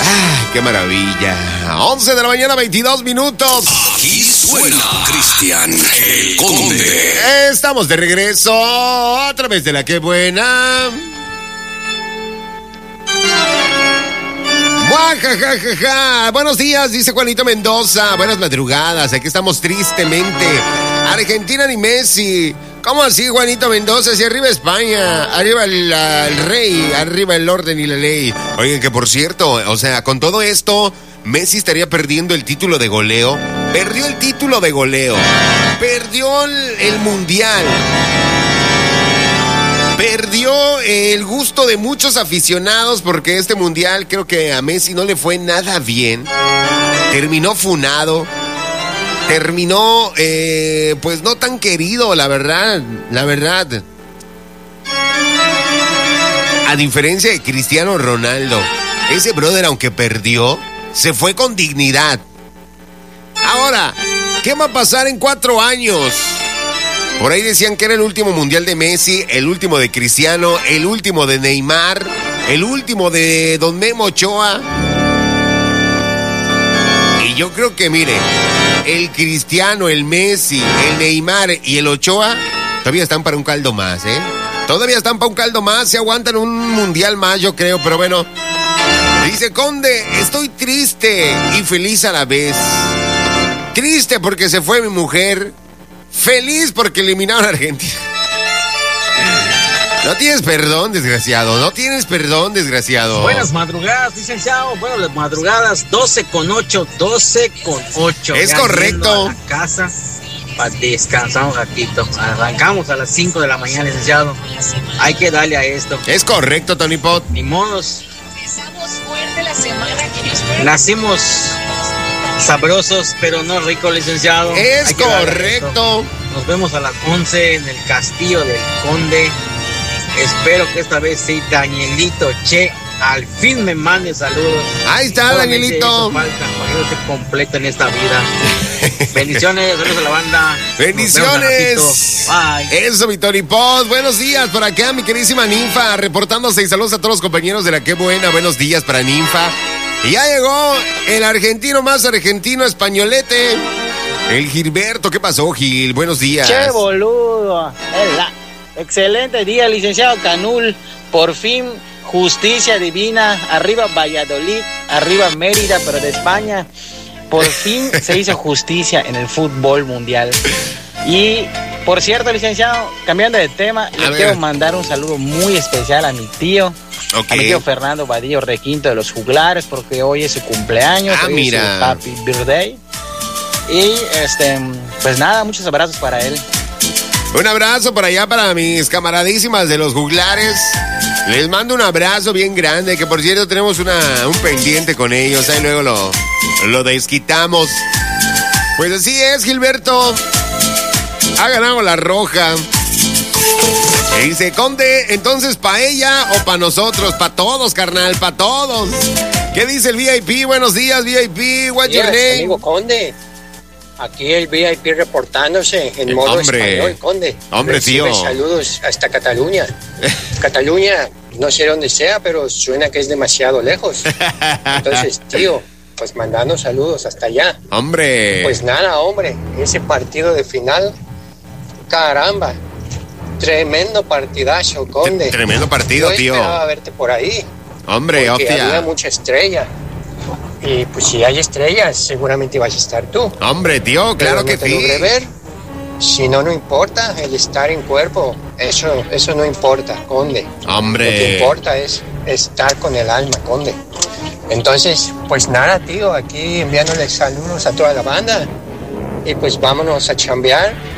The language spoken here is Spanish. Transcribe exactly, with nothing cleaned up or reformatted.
¡Ay, qué maravilla! once de la mañana, veintidós minutos. Aquí suena Cristian el Conde. Estamos de regreso a través de la que buena. ¡Muajajajaja! Buenos días, dice Juanito Mendoza. Buenas madrugadas, aquí estamos tristemente. Argentina ni Messi. ¿Cómo así, Juanito Mendoza? Si arriba España, arriba el, el rey, arriba el orden y la ley. Oigan, que por cierto, o sea, con todo esto, Messi estaría perdiendo el título de goleo. Perdió el título de goleo. Perdió el, el mundial. Perdió el gusto de muchos aficionados porque este mundial creo que a Messi no le fue nada bien. Terminó funado. Terminó, eh, pues no tan querido, la verdad, la verdad. A diferencia de Cristiano Ronaldo, ese brother, aunque perdió, se fue con dignidad. Ahora, ¿qué va a pasar en cuatro años? Por ahí decían que era el último mundial de Messi, el último de Cristiano, el último de Neymar, el último de Don Memo Ochoa. Y yo creo que, mire, el Cristiano, el Messi, el Neymar y el Ochoa todavía están para un caldo más, ¿eh? Todavía están para un caldo más, se aguantan un mundial más, yo creo, pero bueno. Dice Conde, estoy triste y feliz a la vez. Triste porque se fue mi mujer. Feliz porque eliminaron a Argentina. No tienes perdón, desgraciado. No tienes perdón, desgraciado. Buenas madrugadas, licenciado. Buenas madrugadas, doce con ocho, doce con ocho. Es ya correcto. A la casa para descansar un ratito. Arrancamos a las cinco de la mañana, licenciado. Hay que darle a esto. Es correcto, Tony Pot. Ni modos. Nacimos sabrosos, pero no ricos, licenciado. Es correcto. Nos vemos a las once en el Castillo del Conde. Espero que esta vez sí, Danielito Che, al fin me mande saludos. Ahí está, solamente Danielito. Eso falta para que yo esté completo en esta vida. Bendiciones, saludos a la banda. Bendiciones. Bye. Eso, mi Tony Post. Buenos días por acá, mi queridísima Ninfa, reportándose, y saludos a todos los compañeros de la que buena. Buenos días para Ninfa. Y ya llegó el argentino más argentino españolete, el Gilberto. ¿Qué pasó, Gil? Buenos días. Che, boludo. Excelente día, licenciado Canul. Por fin, justicia divina. Arriba Valladolid, arriba Mérida, pero de España. Por fin se hizo justicia en el fútbol mundial. Y, por cierto, licenciado, cambiando de tema, le ver. quiero mandar un saludo muy especial a mi tío. Okay. A mi tío Fernando Vadillo Requinto de los Juglares, porque hoy es su cumpleaños. Ah, hoy mira. es su happy birthday. Y, este, pues nada, muchos abrazos para él. Un abrazo por allá para mis camaradísimas de los Juglares. Les mando un abrazo bien grande, que por cierto tenemos una, un pendiente con ellos. Ahí luego lo, lo desquitamos. Pues así es, Gilberto. Ha ganado la roja. Y dice, Conde, entonces, ¿pa' ella o pa' nosotros? Pa' todos, carnal, pa' todos. ¿Qué dice el V I P? Buenos días, V I P. What's your Yes, name? amigo Conde. Aquí el V I P reportándose en modo Hombre. español, Conde. Hombre, Recibe tío. saludos hasta Cataluña. Cataluña, no sé dónde sea, pero suena que es demasiado lejos. Entonces, tío, pues mandando saludos hasta allá. Hombre. Pues nada, hombre, ese partido de final, caramba, tremendo partidazo, Conde. Tremendo partido, Yo tío. esperaba verte por ahí. Hombre, porque hostia. había mucha estrella. Y pues si hay estrellas, seguramente vas a estar tú. Hombre, tío, claro Pero que no te sí. logré ver. Si no, no importa el estar en cuerpo. Eso, eso no importa, Conde. Hombre. Lo que importa es estar con el alma, Conde. Entonces, pues nada, tío, aquí enviándoles saludos a toda la banda. Y pues vámonos a chambear.